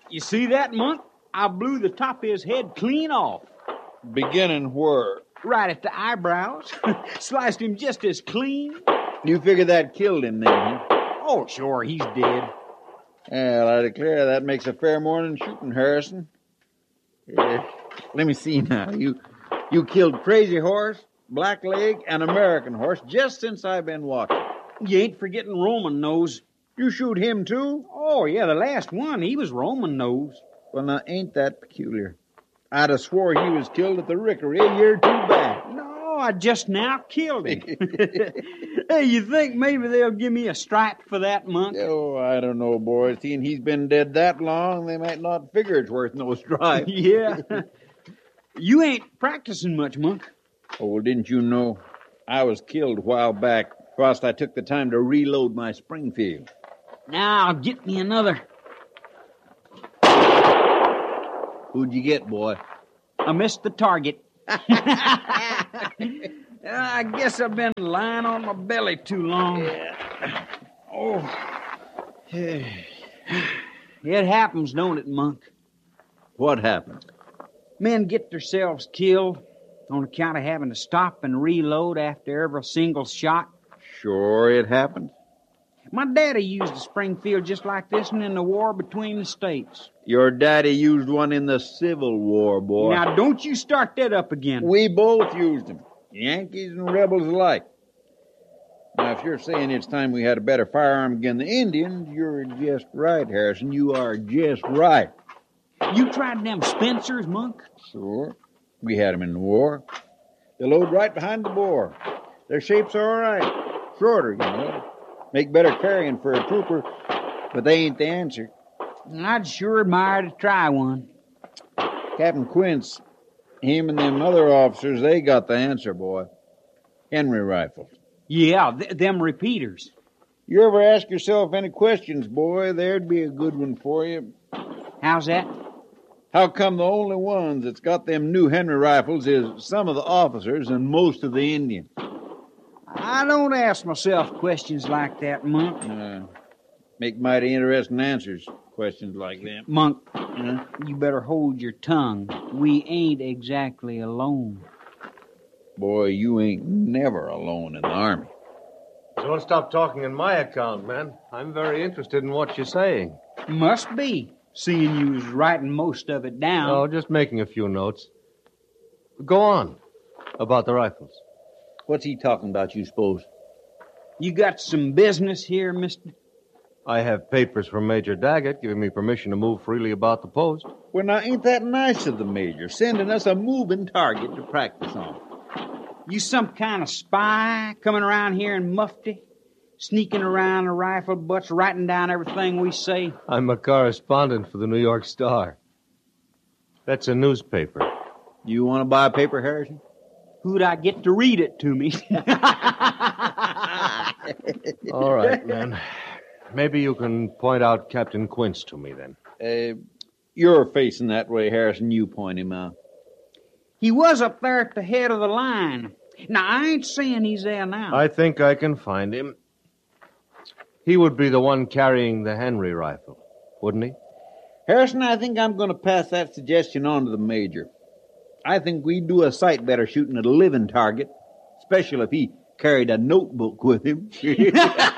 You see that, Monk? I blew the top of his head clean off. Beginning where? Right at the eyebrows. Sliced him just as clean. You figure that killed him then, huh? Oh, sure, he's dead. Well, I declare that makes a fair morning shooting, Harrison. Let me see now. You killed Crazy Horse, Blackleg, and American Horse just since I've been walking. You ain't forgetting Roman Nose. You shoot him, too? Oh, yeah, the last one, he was Roman Nose. Well, now, ain't that peculiar? I'd have swore he was killed at the Rickery a year or two back. No, I just now killed him. Hey, you think maybe they'll give me a stripe for that, Monk? Oh, I don't know, boy. Seeing he's been dead that long, they might not figure it's worth no stripe. Yeah. You ain't practicing much, Monk. Oh, well, didn't you know? I was killed a while back whilst I took the time to reload my Springfield. Now, get me another. Who'd you get, boy? I missed the target. I guess I've been lying on my belly too long. Yeah. Oh. It happens, don't it, Monk? What happened? Men get themselves killed on account of having to stop and reload after every single shot. Sure it happened. My daddy used a Springfield just like this one in the war between the states. Your daddy used one in the Civil War, boy. Now, don't you start that up again. We both used them. Yankees and rebels alike. Now, if you're saying it's time we had a better firearm against the Indians, you're just right, Harrison. You are just right. You tried them Spencers, Monk? Sure. We had them in the war. They load right behind the bore. Their shape's all right. Shorter, you know. Make better carrying for a trooper, but they ain't the answer. I'd sure admire to try one. Captain Quince, him and them other officers, they got the answer, boy. Henry rifles. Yeah, them repeaters. You ever ask yourself any questions, boy, there'd be a good one for you. How's that? How come the only ones that's got them new Henry rifles is some of the officers and most of the Indians? I don't ask myself questions like that, Monk. Make mighty interesting answers, questions like that. Monk, you better hold your tongue. We ain't exactly alone. Boy, you ain't never alone in the Army. Don't stop talking in my account, man. I'm very interested in what you're saying. Must be, seeing you was writing most of it down. No, just making a few notes. Go on. About the rifles. What's he talking about, you suppose? You got some business here, mister? I have papers from Major Daggett giving me permission to move freely about the post. Well, now, ain't that nice of the Major, sending us a moving target to practice on? You some kind of spy coming around here in mufti? Sneaking around the rifle butts, writing down everything we say? I'm a correspondent for the New York Star. That's a newspaper. You want to buy a paper, Harrison? Who'd I get to read it to me? All right, man. Maybe you can point out Captain Quince to me, then. You're facing that way, Harrison. You point him out. He was up there at the head of the line. Now, I ain't saying he's there now. I think I can find him. He would be the one carrying the Henry rifle, wouldn't he? Harrison, I think I'm going to pass that suggestion on to the Major. I think we'd do a sight better shooting at a living target, especially if he carried a notebook with him.